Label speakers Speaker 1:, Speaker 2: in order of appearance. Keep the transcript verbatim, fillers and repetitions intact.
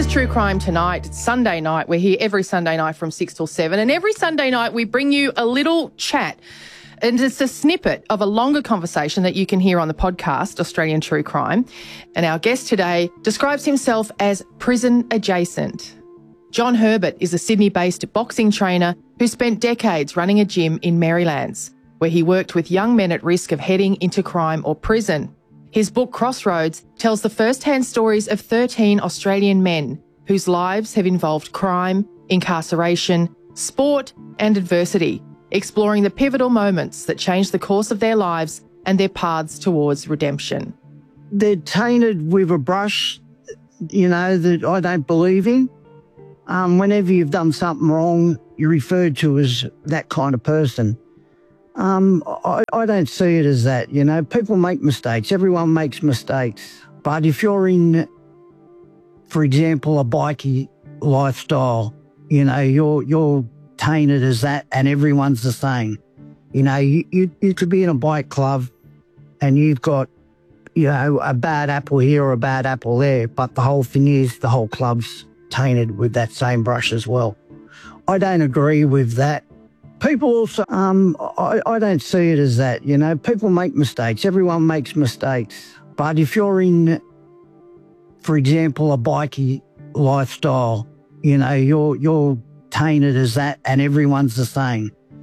Speaker 1: is True Crime Tonight. It's Sunday night. We're here every Sunday night from six till seven. And every Sunday night we bring you a little chat. And it's a snippet of a longer conversation that you can hear on the podcast, Australian True Crime. And our guest today describes himself as prison adjacent. John Herbert is a Sydney-based boxing trainer who spent decades running a gym in Marylands, where he worked with young men at risk of heading into crime or prison. His book, Crossroads, tells the first-hand stories of thirteen Australian men whose lives have involved crime, incarceration, sport and adversity, exploring the pivotal moments that changed the course of their lives and their paths towards redemption.
Speaker 2: They're tainted with a brush, you know, that I don't believe in. Um, whenever you've done something wrong, you're referred to as that kind of person. Um, I, I don't see it as that, you know. People make mistakes. Everyone makes mistakes. But if you're in, for example, a bikie lifestyle, you know, you're you're tainted as that and everyone's the same. You know, you, you, you could be in a bike club and you've got, you know, a bad apple here or a bad apple there, but the whole thing is the whole club's tainted with that same brush as well. I don't agree with that. People also, um, I, I don't see it as that, you know. People make mistakes. Everyone makes mistakes. But if you're in, for example, a bikie lifestyle, you know, you're you're tainted as that and everyone's the same.